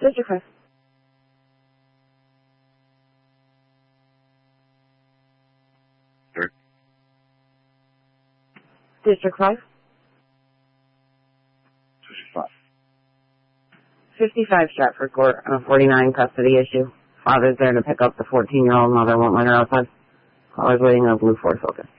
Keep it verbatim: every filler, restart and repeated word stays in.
District five. Sure. District five. District five. fifty-five Stratford Court on a forty-nine custody issue. Father's there to pick up the fourteen-year-old. Mother won't let her outside. Caller's waiting on a blue Ford Focus.